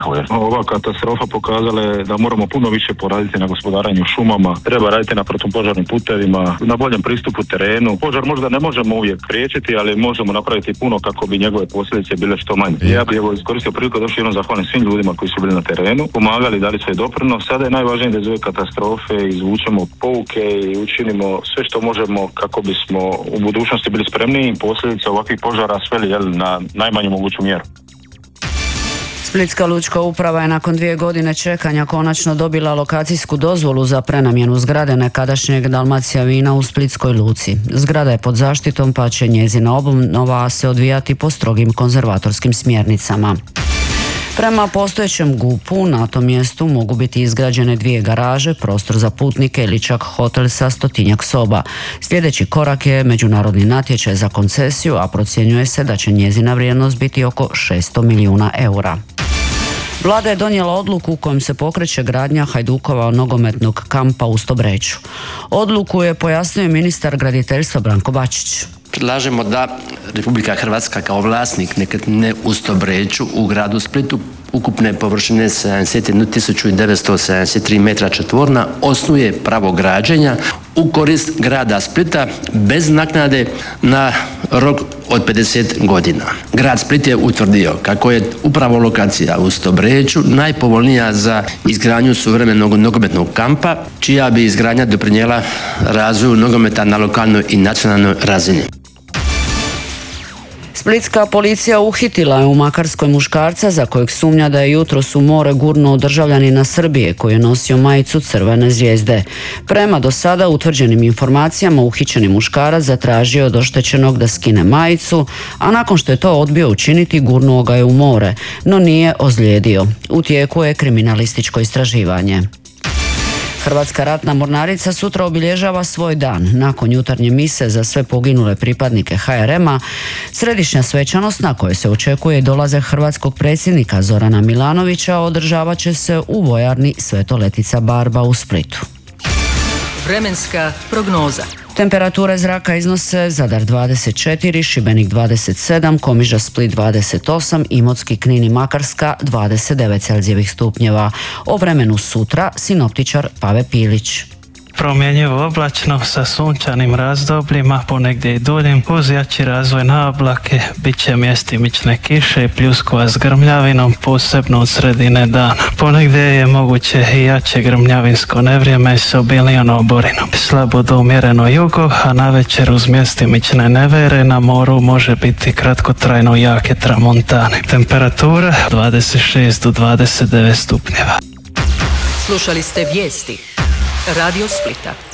Ova katastrofa pokazala je da moramo puno više poraditi na gospodarenju šumama, treba raditi na protupožarnim putevima, na boljem pristupu terenu. Požar možda ne možemo uvijek spriječiti, ali možemo napraviti puno kako bi njegove posljedice bile što manje. Ja bih iskoristio priliku da još jednom zahvalim svim ljudima koji su bili na terenu, pomagali, dali svoj doprinos. Sada je najvažnije da iz ove katastrofe izvučemo pouke i učinimo sve što možemo kako bismo u budućnosti bili spremniji i posljedice ovakvih požara sveli na najmanju moguću mjeru. Splitska lučka uprava je nakon 2 godine čekanja konačno dobila lokacijsku dozvolu za prenamjenu zgrade nekadašnjeg Dalmacija vina u Splitskoj luci. Zgrada je pod zaštitom pa će njezina obnova se odvijati po strogim konzervatorskim smjernicama. Prema postojećem GUP-u na tom mjestu mogu biti izgrađene 2 garaže, prostor za putnike ili čak hotel sa 100-tinjak soba. Sljedeći korak je međunarodni natječaj za koncesiju, a procjenjuje se da će njezina vrijednost biti oko 600 milijuna eura. Vlada je donijela odluku u kojom se pokreće gradnja Hajdukova nogometnog kampa u Stobreču. Odluku je pojasnio ministar graditeljstva Branko Bačić. Predlažemo da Republika Hrvatska kao vlasnik nekretnine u Stobreču u gradu Splitu ukupne površine 71.973 metra četvorna osnuje pravo građenja u korist grada Splita bez naknade na rok od 50 godina. Grad Split je utvrdio kako je upravo lokacija u Stobreču najpovoljnija za izgradnju suvremenog nogometnog kampa, čija bi izgradnja doprinijela razvoju nogometa na lokalnoj i nacionalnoj razini. Splitska policija uhitila je u Makarskoj muškarca za kojeg sumnja da je jutros u more gurnuo državljanina Srbije koji je nosio majicu crvene zvijezde. Prema do sada utvrđenim informacijama uhićeni muškarac zatražio od oštećenog da skine majicu, a nakon što je to odbio učiniti gurnuo ga je u more, no nije ozlijedio. U tijeku je kriminalističko istraživanje. Hrvatska ratna mornarica sutra obilježava svoj dan. Nakon jutarnje mise za sve poginule pripadnike HRM-a, središnja svečanost na kojoj se očekuje dolazak hrvatskog predsjednika Zorana Milanovića održavat će se u vojarni Svetoletica Barba u Splitu. Vremenska prognoza. Temperature zraka iznose Zadar 24, Šibenik 27, Komiža Split 28, Imotski, Knin i Makarska 29 Celzijevih stupnjeva. O vremenu sutra sinoptičar Pave Pilić. Promjenjivo oblačno sa sunčanim razdobljima, ponegdje i duljim, uz jači razvoj na oblake, bit će mjestimične kiše i pljuskova s grmljavinom, posebno od sredine dana. Ponegdje je moguće i jače grmljavinsko nevrijeme s obilnijom oborinom. Slabo do umjereno jugo, a navečer uz mjestimične nevere na moru može biti kratkotrajno jake tramontane. Temperatura 26 do 29 stupnjeva. Slušali ste vijesti Radio Splita.